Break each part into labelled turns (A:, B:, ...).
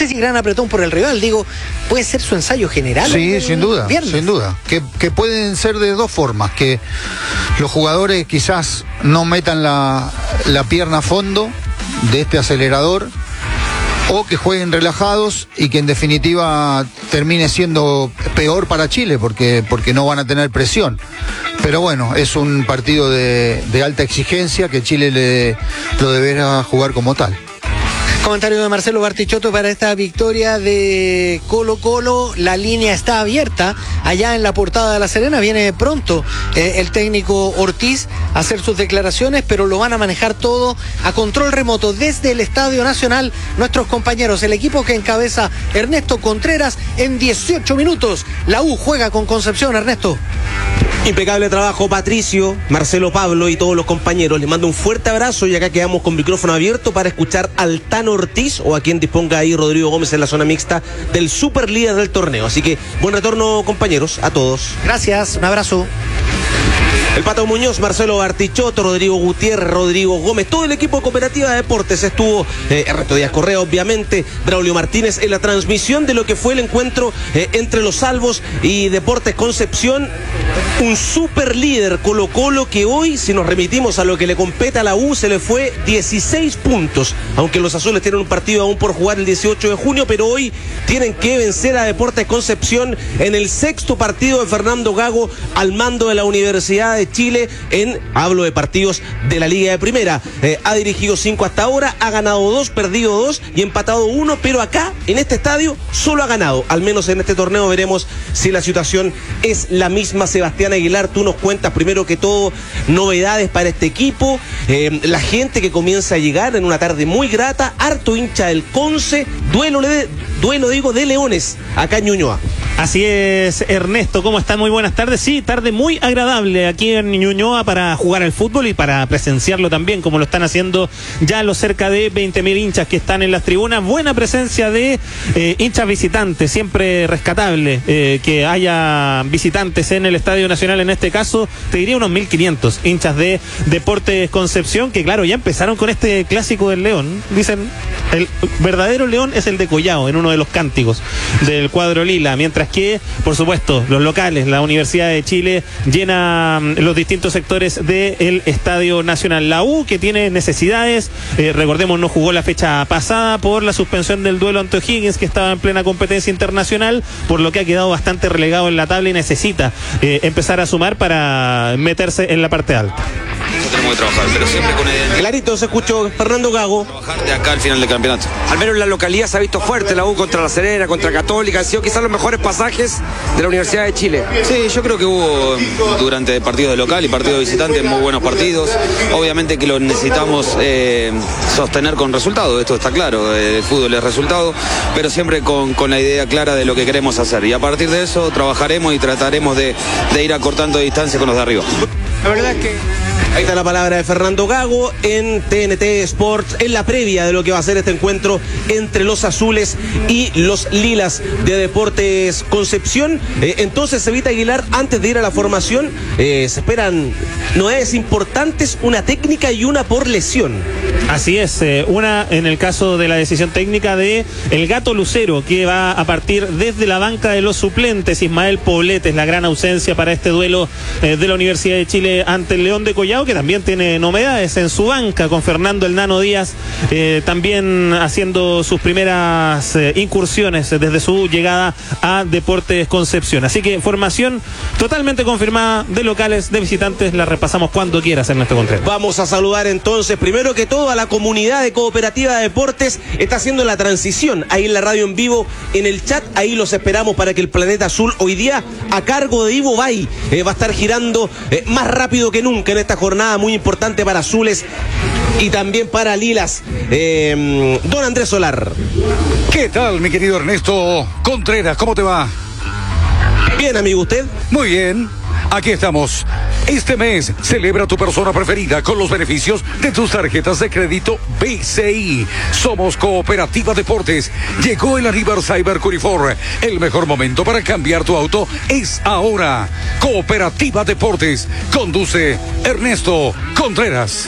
A: sé si gran apretón por el rival, digo, puede ser su ensayo general.
B: Sí, sin duda,
A: viernes.
B: sin duda. Que pueden ser de dos formas, que los jugadores quizás no metan la pierna a fondo de este acelerador, o que jueguen relajados y que en definitiva termine siendo peor para Chile porque no van a tener presión. Pero bueno, es un partido de alta exigencia que Chile lo deberá jugar como tal.
A: Comentario de Marcelo Bartichotto para esta victoria de Colo-Colo. La línea está abierta allá en la Portada de La Serena. Viene pronto el técnico Ortiz a hacer sus declaraciones, pero lo van a manejar todo a control remoto desde el Estadio Nacional. Nuestros compañeros, el equipo que encabeza Ernesto Contreras, en 18 minutos. La U juega con Concepción, Ernesto.
C: Impecable trabajo, Patricio, Marcelo, Pablo y todos los compañeros. Les mando un fuerte abrazo y acá quedamos con micrófono abierto para escuchar al Tano Ortiz o a quien disponga ahí Rodrigo Gómez en la zona mixta del super líder del torneo. Así que buen retorno, compañeros, a todos.
A: Gracias, un abrazo.
C: El Pato Muñoz, Marcelo Bartichotto, Rodrigo Gutiérrez, Rodrigo Gómez, todo el equipo de Cooperativa de Deportes estuvo, Ernesto Díaz Correa, obviamente, Braulio Martínez, en la transmisión de lo que fue el encuentro entre los Salvos y Deportes Concepción. Un super líder Colo-Colo que hoy, si nos remitimos a lo que le compete a la U, se le fue 16 puntos, aunque los azules tienen un partido aún por jugar el 18 de junio, pero hoy tienen que vencer a Deportes Concepción en el sexto partido de Fernando Gago al mando de la Universidad de Chile hablo de partidos de la Liga de Primera. Ha dirigido 5 hasta ahora, ha ganado 2, perdido 2 y empatado 1, pero acá, en este estadio, solo ha ganado. Al menos en este torneo veremos si la situación es la misma. Sebastián Aguilar, tú nos cuentas primero que todo novedades para este equipo, la gente que comienza a llegar en una tarde muy grata, harto hincha del Conce, duelo de Leones, acá en Ñuñoa.
D: Así es, Ernesto, ¿cómo están? Muy buenas tardes. Sí, tarde muy agradable aquí en Ñuñoa para jugar al fútbol y para presenciarlo también, como lo están haciendo ya los cerca de 20.000 hinchas que están en las tribunas. Buena presencia de hinchas visitantes, siempre rescatable que haya visitantes en el Estadio Nacional. En este caso, te diría unos 1.500 hinchas de Deportes Concepción, que claro, ya empezaron con este clásico del León. Dicen, el verdadero León es el de Collao, en uno de los cánticos del cuadro lila, mientras que, por supuesto, los locales, la Universidad de Chile llena los distintos sectores del Estadio Nacional. La U, que tiene necesidades, recordemos, no jugó la fecha pasada por la suspensión del duelo ante O'Higgins, que estaba en plena competencia internacional, por lo que ha quedado bastante relegado en la tabla y necesita empezar a sumar para meterse en la parte alta.
E: Tenemos que trabajar, pero siempre con identidad.
C: Clarito se escuchó Fernando Gago.
E: Trabajar de acá al final del campeonato.
F: Al menos la localidad se ha visto fuerte, la U contra La Serena, contra Católica, han sido quizás los mejores pasajes de la Universidad de Chile.
E: Sí, yo creo que hubo durante partidos de local y partidos de visitante muy buenos partidos. Obviamente que lo necesitamos sostener con resultados, esto está claro, el fútbol es resultado, pero siempre con la idea clara de lo que queremos hacer. Y a partir de eso trabajaremos y trataremos de ir acortando distancia con los de arriba.
C: La verdad es que ahí está la palabra de Fernando Gago en TNT Sports, en la previa de lo que va a ser este encuentro entre los azules y los lilas de Deportes Concepción. Entonces, Evita Aguilar, antes de ir a la formación, se esperan novedades importantes, una técnica y una por lesión.
D: Así es, una en el caso de la decisión técnica de el Gato Lucero, que va a partir desde la banca de los suplentes. Ismael Poblete es la gran ausencia para este duelo de la Universidad de Chile ante el León de Collao, que también tiene novedades en su banca, con Fernando el Nano Díaz también haciendo sus primeras incursiones desde su llegada a Deportes Concepción. Así que formación totalmente confirmada de locales, de visitantes, la repasamos cuando quieras, Ernesto Contreras.
C: Vamos a saludar entonces primero que todo a la comunidad de Cooperativa de Deportes. Está haciendo la transición ahí en la radio en vivo, en el chat, ahí los esperamos para que el Planeta Azul hoy día a cargo de Ivo Bay va a estar girando más rápido que nunca en esta jornada muy importante para azules y también para lilas. Don Andrés Solar.
G: ¿Qué tal, mi querido Ernesto Contreras? ¿Cómo te va?
C: Bien, amigo, ¿usted?
G: Muy bien, aquí estamos. Este mes celebra tu persona preferida con los beneficios de tus tarjetas de crédito BCI. Somos Cooperativa Deportes. Llegó el aniversario Curifor. El mejor momento para cambiar tu auto es ahora. Cooperativa Deportes. Conduce Ernesto Contreras.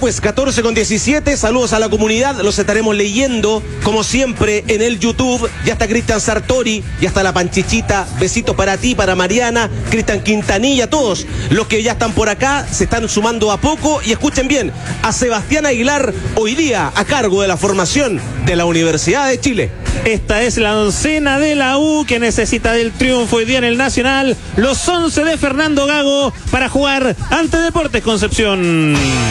C: pues 14:17. Saludos a la comunidad, los estaremos leyendo como siempre en el YouTube. Ya está Cristian Sartori, ya está la Panchichita. Besitos para ti, para Mariana, Cristian Quintanilla, todos los que ya están por acá se están sumando a poco. Y escuchen bien, a Sebastián Aguilar hoy día a cargo de la formación de la Universidad de Chile.
D: Esta es la oncena de la U que necesita del triunfo hoy día en el Nacional. Los 11 de Fernando Gago para jugar ante Deportes Concepción.